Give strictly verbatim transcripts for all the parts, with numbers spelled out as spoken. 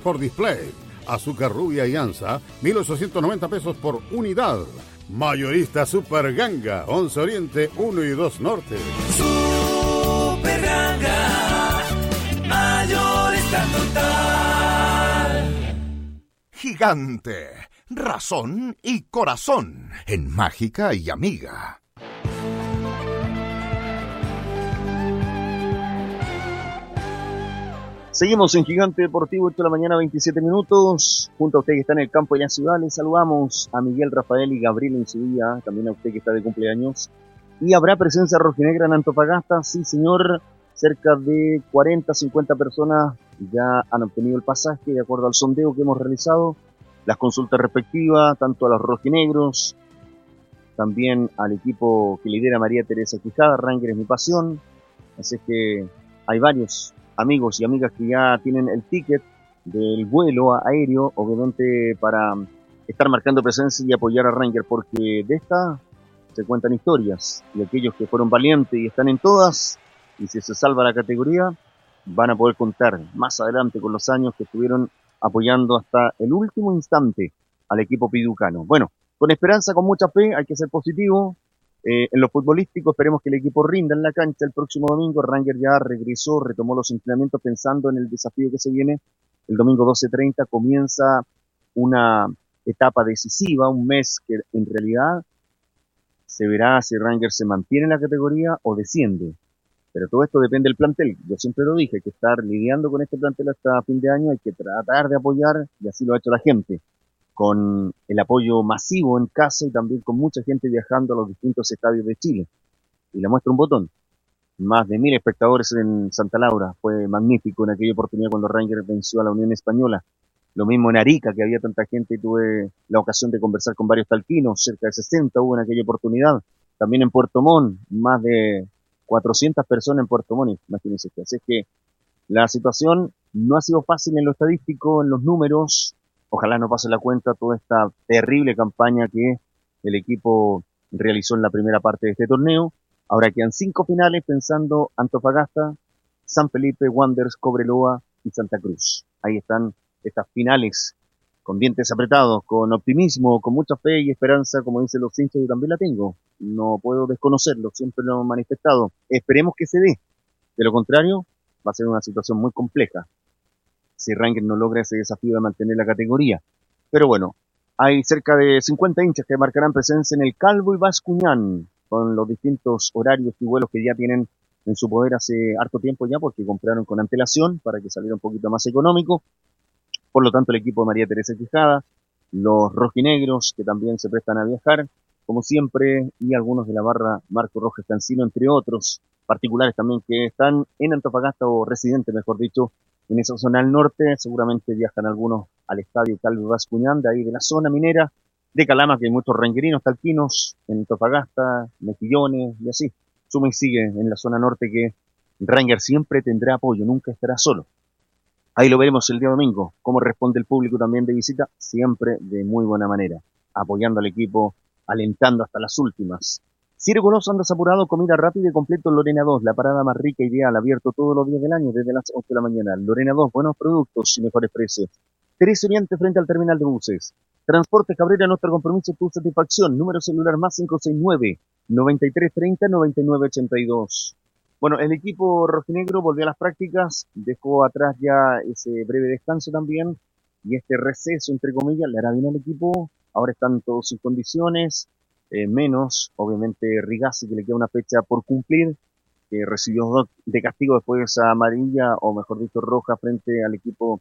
por display. Azúcar rubia y ansa, mil ochocientos noventa pesos por unidad. Mayorista Super Ganga, once Oriente, uno y dos Norte. Super Ganga, mayorista total. Gigante, razón y corazón en Mágica y Amiga. Seguimos en Gigante Deportivo, ocho de la mañana, veintisiete minutos. Junto a usted que está en el campo y en la ciudad, les saludamos a Miguel, Rafael y Gabriel en su día, también a usted que está de cumpleaños. Y habrá presencia rojinegra en Antofagasta, sí señor, cerca de cuarenta, cincuenta personas ya han obtenido el pasaje de acuerdo al sondeo que hemos realizado, las consultas respectivas, tanto a los rojinegros, también al equipo que lidera María Teresa Quijada, Ranger es mi pasión, así que hay varios amigos y amigas que ya tienen el ticket del vuelo aéreo, obviamente para estar marcando presencia y apoyar a Ranger, porque de esta se cuentan historias, y aquellos que fueron valientes y están en todas, y si se salva la categoría, van a poder contar más adelante con los años que estuvieron apoyando hasta el último instante al equipo piducano. Bueno, con esperanza, con mucha fe, hay que ser positivo. Eh, en lo futbolístico, esperemos que el equipo rinda en la cancha el próximo domingo. Ranger ya regresó, retomó los entrenamientos pensando en el desafío que se viene. El domingo doce treinta comienza una etapa decisiva, un mes que en realidad se verá si Ranger se mantiene en la categoría o desciende. Pero todo esto depende del plantel. Yo siempre lo dije, hay que estar lidiando con este plantel hasta fin de año, hay que tratar de apoyar, y así lo ha hecho la gente, con el apoyo masivo en casa y también con mucha gente viajando a los distintos estadios de Chile. Y le muestro un botón. Más de mil espectadores en Santa Laura. Fue magnífico en aquella oportunidad cuando Rangers venció a la Unión Española. Lo mismo en Arica, que había tanta gente y tuve la ocasión de conversar con varios talquinos. Cerca de sesenta hubo en aquella oportunidad. También en Puerto Montt, más de cuatrocientas personas en Puerto Montt. Imagínense que. Así es que la situación no ha sido fácil en lo estadístico, en los números. Ojalá no pase la cuenta toda esta terrible campaña que el equipo realizó en la primera parte de este torneo. Ahora quedan cinco finales pensando Antofagasta, San Felipe, Wanderers, Cobreloa y Santa Cruz. Ahí están estas finales con dientes apretados, con optimismo, con mucha fe y esperanza, como dicen los hinchas, yo también la tengo. No puedo desconocerlo, siempre lo he manifestado. Esperemos que se dé. De lo contrario, va a ser una situación muy compleja si Rangers no logra ese desafío de mantener la categoría. Pero bueno, hay cerca de cincuenta hinchas que marcarán presencia en el Calvo y Bascuñán, con los distintos horarios y vuelos que ya tienen en su poder hace harto tiempo ya, porque compraron con antelación para que saliera un poquito más económico. Por lo tanto, el equipo de María Teresa Quijada, los rojinegros que también se prestan a viajar, como siempre, y algunos de la barra Marco Rojas Cancino, entre otros particulares también que están en Antofagasta o residentes, mejor dicho, en esa zona al norte. Seguramente viajan algunos al estadio Calvo Bascuñán, de ahí de la zona minera, de Calama, que hay muchos rangerinos, talquinos, en Antofagasta, Mejillones, y así. Suma y sigue en la zona norte que Ranger siempre tendrá apoyo, nunca estará solo. Ahí lo veremos el día domingo, cómo responde el público también de visita, siempre de muy buena manera, apoyando al equipo, alentando hasta las últimas. Ciro Goloso, andas apurado, comida rápida y completo Lorena dos, la parada más rica y ideal, abierto todos los días del año desde las ocho de la mañana. Lorena dos, buenos productos y mejores precios. Tres Oriente frente al terminal de buses. Transporte Cabrera, nuestro compromiso, tu satisfacción. Número celular más cinco seis nueve, noventa y tres treinta, noventa y nueve ochenta y dos. Bueno, el equipo rojinegro volvió a las prácticas, dejó atrás ya ese breve descanso también, y este receso, entre comillas, le hará bien al equipo. Ahora están todos en condiciones. Eh, menos, obviamente, Rigazzi, que le queda una fecha por cumplir, que recibió dos de castigo después de esa amarilla, o mejor dicho, roja, frente al equipo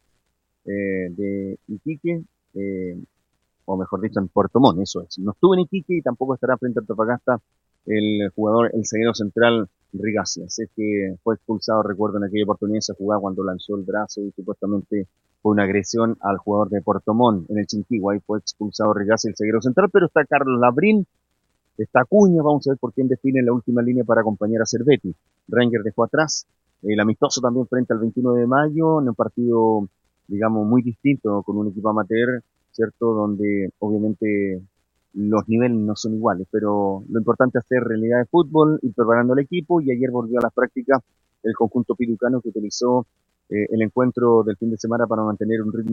eh, de Iquique, eh, o mejor dicho, en Puerto Montt, eso es. No estuvo en Iquique y tampoco estará frente a Antofagasta el jugador, el zaguero central Rigazzi. Así que fue expulsado, recuerdo, en aquella oportunidad, esa jugada cuando lanzó el brazo y supuestamente fue una agresión al jugador de Puerto Montt en el Chinquihua. Ahí fue expulsado Rigazzi, el zaguero central, pero está Carlos Labrín, está Acuña, vamos a ver por quién define la última línea para acompañar a Cervetti. Ranger dejó atrás el amistoso también frente al veintiuno de mayo, en un partido, digamos, muy distinto, con un equipo amateur, ¿cierto? Donde obviamente los niveles no son iguales, pero lo importante es hacer realidad de fútbol, ir preparando al equipo, y ayer volvió a las prácticas el conjunto piducano, que utilizó eh, el encuentro del fin de semana para mantener un ritmo